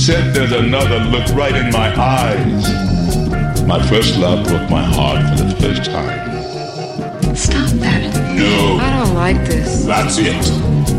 Said there's another, look right in my eyes. My first love broke my heart for the first time. Stop that. No. I don't like this. That's it.